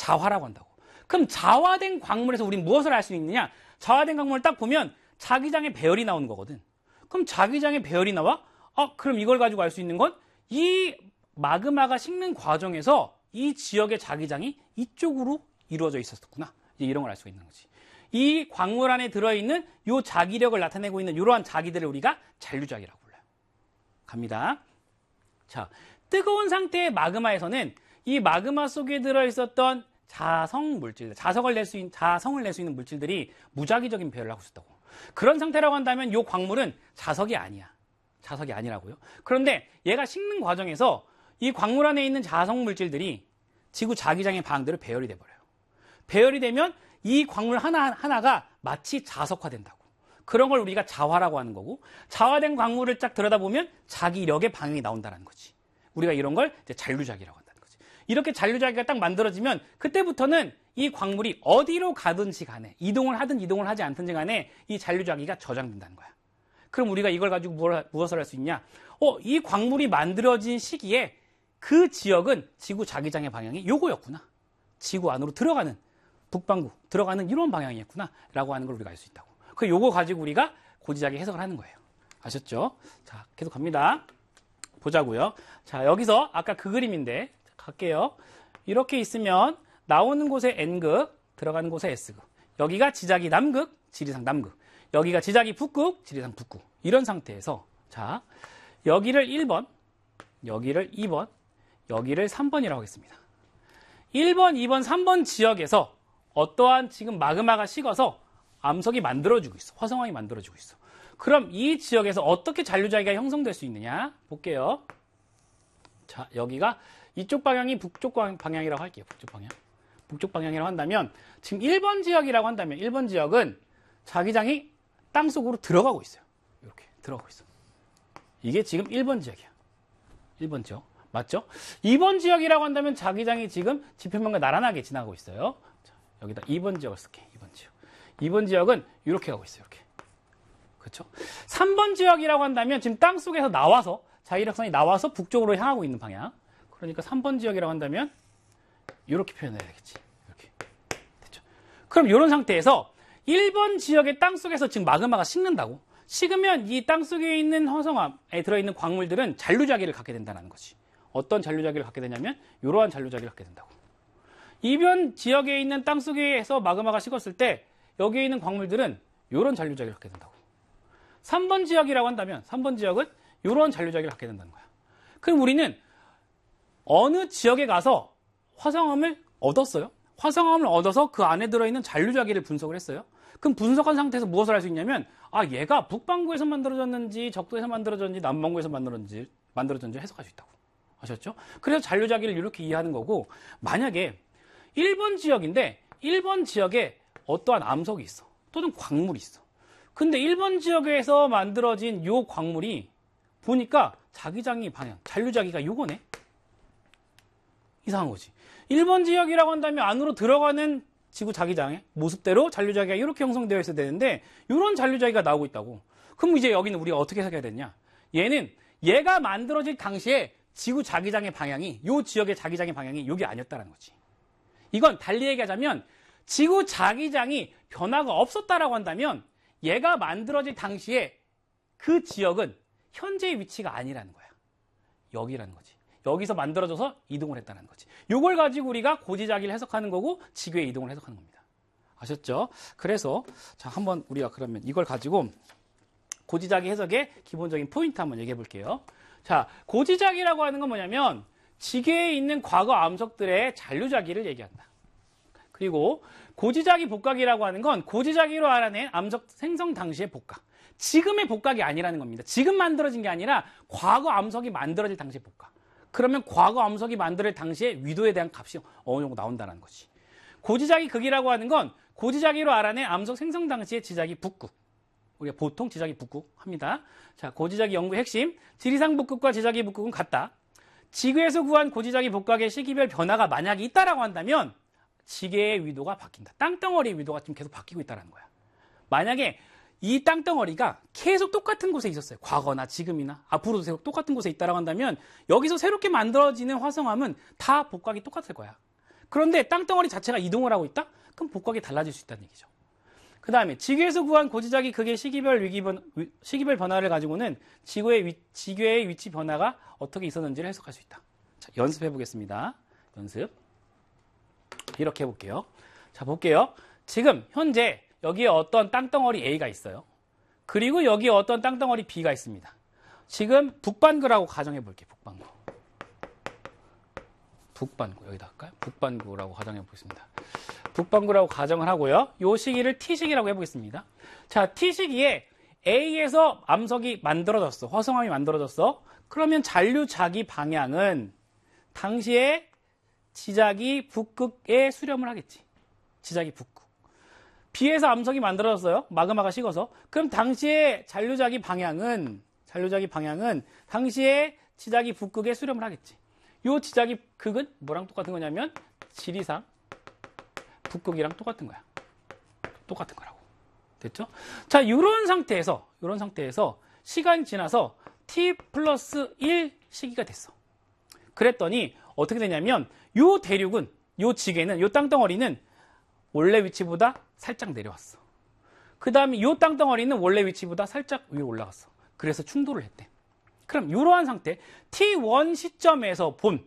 자화라고 한다고. 그럼 자화된 광물에서 우린 무엇을 알 수 있느냐? 자화된 광물을 딱 보면 자기장의 배열이 나오는 거거든. 그럼 자기장의 배열이 나와? 그럼 이걸 가지고 알 수 있는 건 이 마그마가 식는 과정에서 이 지역의 자기장이 이쪽으로 이루어져 있었구나. 이제 이런 걸 알 수가 있는 거지. 이 광물 안에 들어있는 이 자기력을 나타내고 있는 이러한 자기들을 우리가 잔류자기라고 불러요. 갑니다. 자, 뜨거운 상태의 마그마에서는 이 마그마 속에 들어있었던 자성 물질, 자성을 낼 수 있는 물질들이 무작위적인 배열을 하고 있었다고. 그런 상태라고 한다면 이 광물은 자석이 아니야. 자석이 아니라고요. 그런데 얘가 식는 과정에서 이 광물 안에 있는 자성 물질들이 지구 자기장의 방향대로 배열이 돼버려요. 배열이 되면 이 광물 하나하나가 마치 자석화된다고. 그런 걸 우리가 자화라고 하는 거고, 자화된 광물을 쫙 들여다보면 자기력의 방향이 나온다는 거지. 우리가 이런 걸 이제 잔류자기라고 한다는 거지. 이렇게 잔류자기가 딱 만들어지면 그때부터는 이 광물이 어디로 가든지 간에, 이동을 하든 이동을 하지 않든지 간에 이 잔류자기가 저장된다는 거야. 그럼 우리가 이걸 가지고 무엇을 할 수 있냐? 이 광물이 만들어진 시기에 그 지역은 지구 자기장의 방향이 요거였구나. 지구 안으로 들어가는, 북반구 들어가는 이런 방향이었구나 라고 하는 걸 우리가 알 수 있다고. 그 요거 가지고 우리가 고지자기 해석을 하는 거예요. 아셨죠? 자, 계속 갑니다. 보자고요. 자, 여기서 아까 그 그림인데 갈게요. 이렇게 있으면 나오는 곳에 N극, 들어가는 곳에 S극. 여기가 지자기 남극, 지리상 남극. 여기가 지자기 북극, 지리상 북극. 이런 상태에서 자, 여기를 1번, 여기를 2번, 여기를 3번이라고 하겠습니다. 1번, 2번, 3번 지역에서 어떠한 지금 마그마가 식어서 암석이 만들어지고 있어. 화성황이 만들어지고 있어. 그럼 이 지역에서 어떻게 잔류자기가 형성될 수 있느냐? 볼게요. 자, 여기가 이쪽 방향이 북쪽 방향이라고 할게요. 북쪽 방향. 북쪽 방향이라고 한다면 지금 1번 지역이라고 한다면 1번 지역은 자기장이 땅속으로 들어가고 있어요. 이렇게 들어가고 있어. 이게 지금 1번 지역이야. 1번 지역. 맞죠? 2번 지역이라고 한다면 자기장이 지금 지표면과 나란하게 지나가고 있어요. 자, 여기다 2번 지역을 쓸게. 2번 지역. 2번 지역은 이렇게 가고 있어요. 이렇게. 그렇죠? 3번 지역이라고 한다면 지금 땅속에서 나와서 자기력선이 나와서 북쪽으로 향하고 있는 방향. 그러니까 3번 지역이라고 한다면 이렇게 표현해야겠지. 이렇게. 됐죠? 그럼 이런 상태에서 1번 지역의 땅속에서 지금 마그마가 식는다고. 식으면 이 땅속에 있는 화성암에 들어있는 광물들은 잔류자기를 갖게 된다는 거지. 어떤 잔류자기를 갖게 되냐면 이러한 잔류자기를 갖게 된다고. 2번 지역에 있는 땅속에서 마그마가 식었을 때 여기에 있는 광물들은 이런 잔류자기를 갖게 된다고. 3번 지역이라고 한다면 3번 지역은 이런 잔류자기를 갖게 된다는 거야. 그럼 우리는 어느 지역에 가서 화성암을 얻었어요. 화성암을 얻어서 그 안에 들어있는 잔류자기를 분석을 했어요. 그럼 분석한 상태에서 무엇을 할 수 있냐면 얘가 북반구에서 만들어졌는지 적도에서 만들어졌는지 남반구에서 만들어졌는지 해석할 수 있다고. 아셨죠? 그래서 잔류자기를 이렇게 이해하는 거고, 만약에 1번 지역인데 1번 지역에 어떠한 암석이 있어. 또는 광물이 있어. 근데 1번 지역에서 만들어진 요 광물이 보니까 자기장이 방향, 잔류자기가 요거네. 이상한 거지. 1번 지역이라고 한다면 안으로 들어가는 지구 자기장의 모습대로 잔류자기가 이렇게 형성되어 있어야 되는데 이런 잔류자기가 나오고 있다고. 그럼 이제 여기는 우리가 어떻게 해석해야 되냐? 얘가 만들어질 당시에 지구 자기장의 방향이, 요 지역의 자기장의 방향이 여기 아니었다는 거지. 이건 달리 얘기하자면 지구 자기장이 변화가 없었다라고 한다면 얘가 만들어질 당시에 그 지역은 현재의 위치가 아니라는 거야. 여기라는 거지. 여기서 만들어져서 이동을 했다는 거지. 이걸 가지고 우리가 고지자기를 해석하는 거고 지구의 이동을 해석하는 겁니다. 아셨죠? 그래서 자, 한번 우리가 그러면 이걸 가지고 고지자기 해석의 기본적인 포인트 한번 얘기해 볼게요. 자, 고지자기라고 하는 건 뭐냐면 지계에 있는 과거 암석들의 잔류자기를 얘기한다. 그리고 고지자기 복각이라고 하는 건 고지자기로 알아낸 암석 생성 당시의 복각. 지금의 복각이 아니라는 겁니다. 지금 만들어진 게 아니라 과거 암석이 만들어질 당시의 복각. 그러면 과거 암석이 만들어질 당시에 위도에 대한 값이 어느 정도 나온다는 거지. 고지자기 극이라고 하는 건 고지자기로 알아낸 암석 생성 당시의 지자기 북극. 우리가 보통 지자기 북극 합니다. 자, 고지자기 연구의 핵심. 지리상 북극과 지자기 북극은 같다. 지구에서 구한 고지자기 복각의 시기별 변화가 만약에 있다라고 한다면 지계의 위도가 바뀐다. 땅덩어리의 위도가 지금 계속 바뀌고 있다는 거야. 만약에 이 땅덩어리가 계속 똑같은 곳에 있었어요. 과거나 지금이나 앞으로도 계속 똑같은 곳에 있다라고 한다면 여기서 새롭게 만들어지는 화성암은 다 복각이 똑같을 거야. 그런데 땅덩어리 자체가 이동을 하고 있다? 그럼 복각이 달라질 수 있다는 얘기죠. 그 다음에 지구에서 구한 고지자기 극의 시기별 변화를 가지고는 지구의 위치 변화가 어떻게 있었는지를 해석할 수 있다. 자, 연습해 보겠습니다. 연습. 이렇게 해볼게요. 자, 볼게요. 지금 현재 여기에 어떤 땅덩어리 A가 있어요. 그리고 여기에 어떤 땅덩어리 B가 있습니다. 지금 북반구라고 가정해 볼게요. 북반구 여기다 할까요? 북반구라고 가정해 보겠습니다. 북반구라고 가정을 하고요. 이 시기를 T시기라고 해보겠습니다. 자, T시기에 A에서 암석이 만들어졌어. 화성암이 만들어졌어. 그러면 잔류자기 방향은 당시에 지자기 북극에 수렴을 하겠지. 지자기 북극. B에서 암석이 만들어졌어요. 마그마가 식어서. 그럼 당시에 잔류자기 방향은 당시에 지자기 북극에 수렴을 하겠지. 요 지자기 극은 뭐랑 똑같은 거냐면 지리상 북극이랑 똑같은 거야. 똑같은 거라고. 됐죠? 자, 이런 상태에서 시간이 지나서 t 플러스 1 시기가 됐어. 그랬더니 어떻게 되냐면 요 대륙은, 요 지게는, 요 땅덩어리는 원래 위치보다 살짝 내려왔어. 그 다음에 요 땅덩어리는 원래 위치보다 살짝 위로 올라갔어. 그래서 충돌을 했대. 그럼 이러한 상태, T1 시점에서 본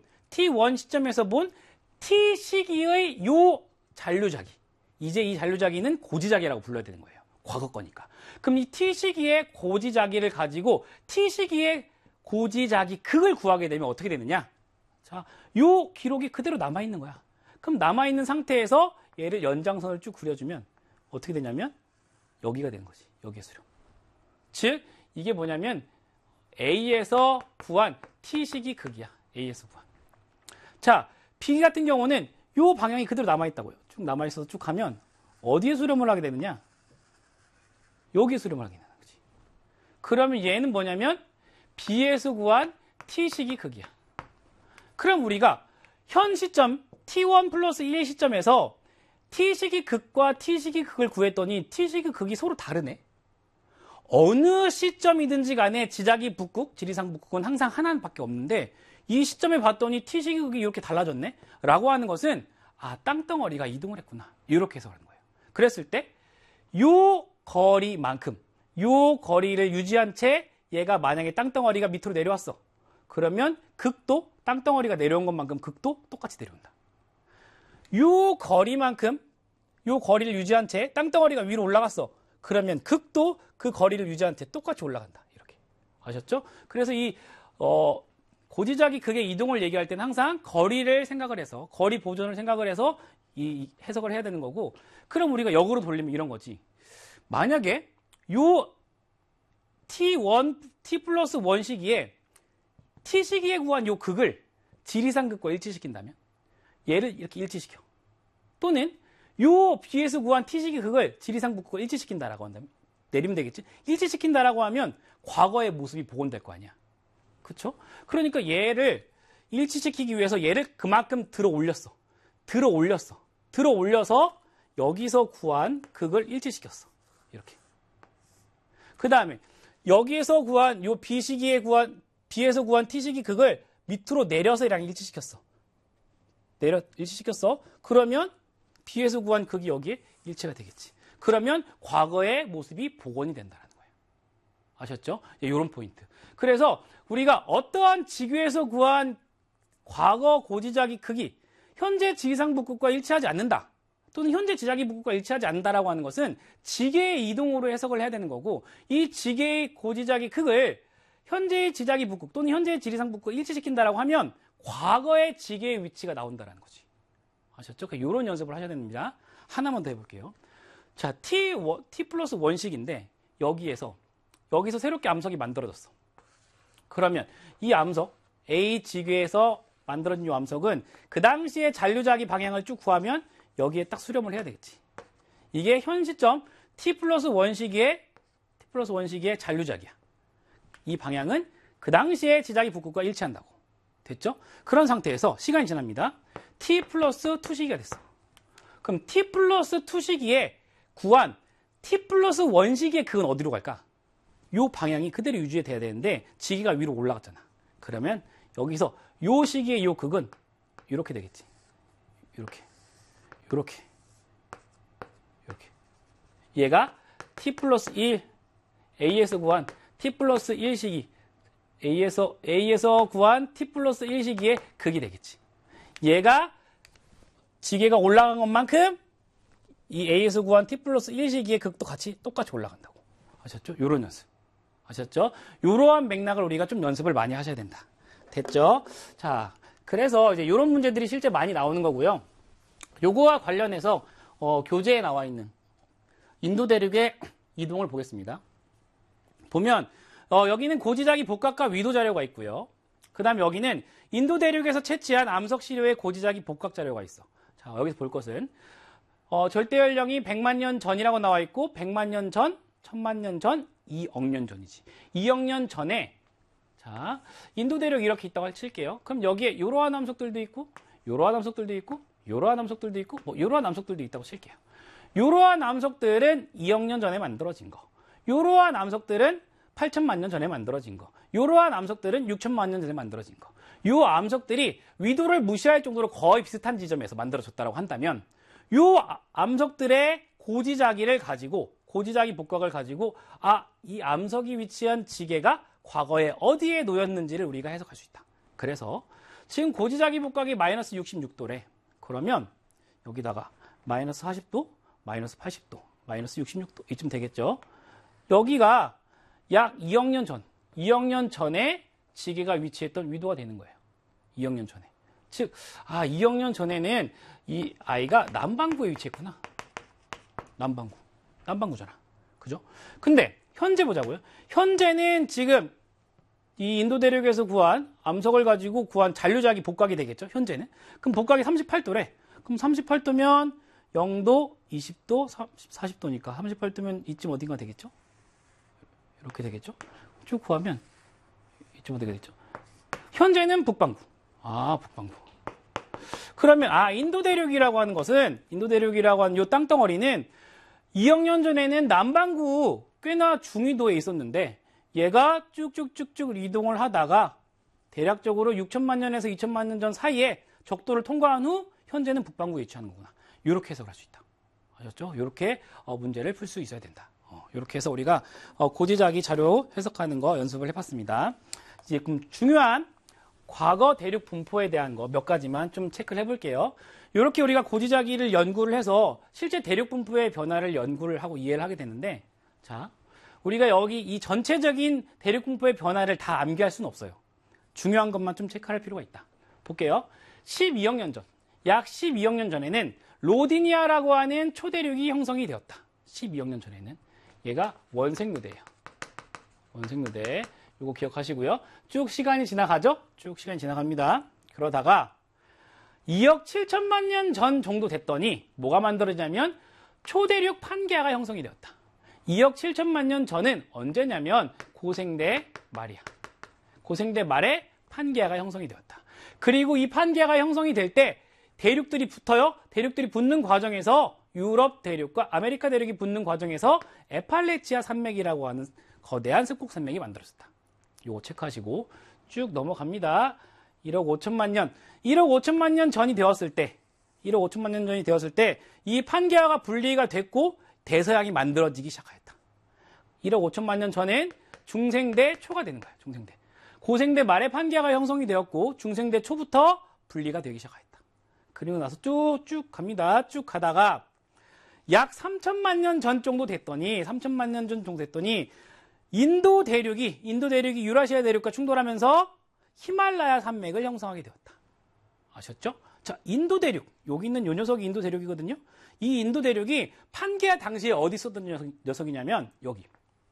T 시기의 요 잔류자기. 이제 이 잔류자기는 고지자기라고 불러야 되는 거예요. 과거 거니까. 그럼 이 T 시기의 고지자기를 가지고 T 시기의 고지자기 극을 구하게 되면 어떻게 되느냐? 자, 요 기록이 그대로 남아있는 거야. 그럼 남아있는 상태에서 얘를 연장선을 쭉 그려주면 어떻게 되냐면 여기가 되는 거지. 여기에 수렴. 즉, 이게 뭐냐면 A에서 구한 T시기 극이야. A에서 구한. 자, B 같은 경우는 요 방향이 그대로 남아있다고요. 쭉 남아있어서 쭉 가면 어디에 수렴을 하게 되느냐? 여기에 수렴을 하게 되는 거지. 그러면 얘는 뭐냐면 B에서 구한 T시기 극이야. 그럼 우리가 현 시점 T1 플러스 1 시점에서 T시기 극과 T시기 극을 구했더니 T시기 극이 서로 다르네. 어느 시점이든지 간에 지자기 북극, 지리상 북극은 항상 하나밖에 없는데 이 시점에 봤더니 T시기 극이 이렇게 달라졌네? 라고 하는 것은 아, 땅덩어리가 이동을 했구나. 이렇게 해석하는 거예요. 그랬을 때 요 거리만큼, 요 거리를 유지한 채 얘가 만약에 땅덩어리가 밑으로 내려왔어. 그러면 극도 땅덩어리가 내려온 것만큼 극도 똑같이 내려온다. 요 거리만큼, 요 거리를 유지한 채 땅덩어리가 위로 올라갔어. 그러면 극도 그 거리를 유지한 채 똑같이 올라간다. 이렇게. 아셨죠? 그래서 이 고지자기 극의 이동을 얘기할 때는 항상 거리를 생각을 해서, 거리 보존을 생각을 해서 이 해석을 해야 되는 거고, 그럼 우리가 역으로 돌리면 이런 거지. 만약에 요 T 플러스 1 시기에 T 시기에 구한 요 극을 지리상 극과 일치시킨다면 얘를 이렇게 일치시켜. 또는 요 B에서 구한 T 시기 극을 지리상 북극과 일치시킨다라고 한다면 내리면 되겠지. 일치시킨다라고 하면 과거의 모습이 복원될 거 아니야. 그렇죠? 그러니까 얘를 일치시키기 위해서 얘를 그만큼 들어 올려서 여기서 구한 극을 일치시켰어. 이렇게. 그 다음에 여기에서 구한 요 B에서 구한 T시기 극을 밑으로 내려서 이랑 일치시켰어. 일치시켰어. 그러면 B에서 구한 극이 여기에 일치가 되겠지. 그러면 과거의 모습이 복원이 된다는 거예요. 아셨죠? 이런 포인트. 그래서 우리가 어떠한 지구에서 구한 과거 고지자기 극이 현재 지리상 북극과 일치하지 않는다. 또는 현재 지자기 북극과 일치하지 않는다라고 하는 것은 지계의 이동으로 해석을 해야 되는 거고, 이 지계의 고지자기 극을 현재의 지자기 북극 또는 현재의 지리상 북극과 일치시킨다라고 하면 과거의 지계의 위치가 나온다라는 거지. 아셨죠? 이런 연습을 하셔야 됩니다. 하나만 더 해볼게요. 자, T 플러스 1식인데 여기서 새롭게 암석이 만들어졌어. 그러면 이 암석, A 지궤에서 만들어진 이 암석은 그 당시에 잔류자기 방향을 쭉 구하면 여기에 딱 수렴을 해야 되겠지. 이게 현 시점 T 플러스 1시기의 잔류자기야. 이 방향은 그 당시에 지자기 북극과 일치한다고. 됐죠? 그런 상태에서 시간이 지납니다. T 플러스 2시기가 됐어. 그럼 T 플러스 2시기에 구한 T 플러스 1시기의 극은 어디로 갈까? 요 방향이 그대로 유지돼야 되는데 지기가 위로 올라갔잖아. 그러면 여기서 요 시기의 요 극은 이렇게 되겠지. 이렇게. 얘가 t 플러스 1, a에서 구한 t 플러스 1시기, a에서 구한 t 플러스 1시기의 극이 되겠지. 얘가 지게가 올라간 것만큼 이 a에서 구한 t 플러스 1시기의 극도 똑같이 올라간다고. 아셨죠? 요런 연습. 아셨죠? 요러한 맥락을 우리가 좀 연습을 많이 하셔야 된다. 됐죠? 자, 그래서 이제 요런 문제들이 실제 많이 나오는 거고요. 요거와 관련해서 교재에 나와 있는 인도 대륙의 이동을 보겠습니다. 보면 여기는 고지자기 복각과 위도 자료가 있고요. 그 다음에 여기는 인도 대륙에서 채취한 암석 시료의 고지자기 복각 자료가 있어. 자, 여기서 볼 것은 절대 연령이 100만 년 전이라고 나와 있고 100만 년 전, 1000만 년 전, 2억 년 전이지. 2억 년 전에 자, 인도 대륙 이렇게 있다고 칠게요. 그럼 여기에 이러한 암석들도 있고 이러한 암석들도 있고 이러한 암석들도 있고 뭐 이러한 암석들도 있다고 칠게요. 이러한 암석들은 2억 년 전에 만들어진 거. 이러한 암석들은 8천만 년 전에 만들어진 거. 이러한 암석들은 6천만 년 전에 만들어진 거. 이 암석들이 위도를 무시할 정도로 거의 비슷한 지점에서 만들어졌다고 한다면 이 암석들의 고지자기를 가지고 고지자기 복각을 가지고 이 암석이 위치한 지게가 과거에 어디에 놓였는지를 우리가 해석할 수 있다. 그래서 지금 고지자기 복각이 마이너스 66도래. 그러면 여기다가 마이너스 40도, 마이너스 80도, 마이너스 66도 이쯤 되겠죠. 여기가 약 2억 년 전, 2억 년 전에 지게가 위치했던 위도가 되는 거예요. 2억 년 전에. 즉, 2억 년 전에는 이 아이가 남반구에 위치했구나. 남반구잖아. 그죠? 근데 현재 보자고요. 현재는 지금 이 인도 대륙에서 구한 암석을 가지고 구한 잔류자기 복각이 되겠죠. 현재는. 그럼 복각이 38도래. 그럼 38도면 0도, 20도, 40도니까 38도면 이쯤 어딘가 되겠죠? 이렇게 되겠죠? 쭉 구하면 이쯤 어디가 되겠죠? 현재는 북반구. 북반구. 그러면 인도 대륙이라고 하는 것은 인도 대륙이라고 하는 이 땅덩어리는 2억 년 전에는 남반구 꽤나 중위도에 있었는데 얘가 쭉쭉쭉쭉 이동을 하다가 대략적으로 6천만 년에서 2천만 년 전 사이에 적도를 통과한 후 현재는 북반구에 위치하는 거구나. 이렇게 해석을 할 수 있다. 아셨죠? 이렇게 문제를 풀 수 있어야 된다. 이렇게 해서 우리가 고지자기 자료 해석하는 거 연습을 해봤습니다. 이제 그럼 중요한 과거 대륙 분포에 대한 거 몇 가지만 좀 체크를 해볼게요. 이렇게 우리가 고지자기를 연구를 해서 실제 대륙 분포의 변화를 연구를 하고 이해를 하게 되는데, 자, 우리가 여기 이 전체적인 대륙 분포의 변화를 다 암기할 수는 없어요. 중요한 것만 좀 체크할 필요가 있다. 볼게요. 12억 년 전, 약 12억 년 전에는 로디니아라고 하는 초대륙이 형성이 되었다. 12억 년 전에는. 얘가 원색유대예요. 원색유대. 이거 기억하시고요. 쭉 시간이 지나가죠? 쭉 시간이 지나갑니다. 그러다가 2억 7천만 년 전 정도 됐더니 뭐가 만들어지냐면 초대륙 판게아가 형성이 되었다. 2억 7천만 년 전은 언제냐면 고생대 말이야. 고생대 말에 판게아가 형성이 되었다. 그리고 이 판게아가 형성이 될 때 대륙들이 붙어요. 대륙들이 붙는 과정에서 유럽 대륙과 아메리카 대륙이 붙는 과정에서 에팔레치아 산맥이라고 하는 거대한 습곡 산맥이 만들어졌다. 이거 체크하시고 쭉 넘어갑니다. 1억 5천만 년. 1억 5천만 년 전이 되었을 때, 1억 5천만 년 전이 되었을 때 이 판게아가 분리가 됐고 대서양이 만들어지기 시작하였다. 1억 5천만 년 전엔 중생대 초가 되는 거야. 중생대. 고생대 말에 판게아가 형성이 되었고 중생대 초부터 분리가 되기 시작하였다. 그리고 나서 쭉 갑니다. 쭉 가다가 약 3천만 년 전 정도 됐더니 3천만 년 전 정도 됐더니 인도 대륙이 유라시아 대륙과 충돌하면서 히말라야 산맥을 형성하게 되었다. 아셨죠? 자, 인도 대륙. 여기 있는 요 녀석이 인도 대륙이거든요. 이 인도 대륙이 판게아 당시에 어디 있었던 녀석이냐면 여기.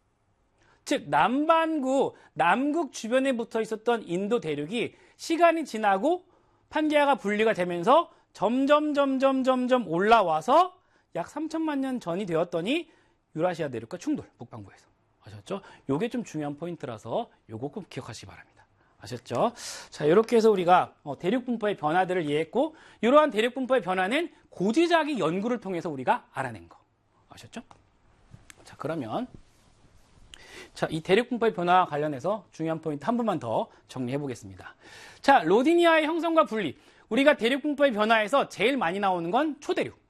즉 남반구, 남극 주변에 붙어 있었던 인도 대륙이 시간이 지나고 판게아가 분리가 되면서 점점 올라와서 약 3천만 년 전이 되었더니 유라시아 대륙과 충돌, 북반구에서. 아셨죠? 요게 좀 중요한 포인트라서 요거 꼭 기억하시기 바랍니다. 아셨죠? 자, 이렇게 해서 우리가 대륙 분포의 변화들을 이해했고, 이러한 대륙 분포의 변화는 고지자기 연구를 통해서 우리가 알아낸 거. 아셨죠? 자, 그러면 자, 이 대륙 분포의 변화와 관련해서 중요한 포인트 한 번만 더 정리해 보겠습니다. 자, 로디니아의 형성과 분리. 우리가 대륙분포의 변화에서 제일 많이 나오는 건 초대륙.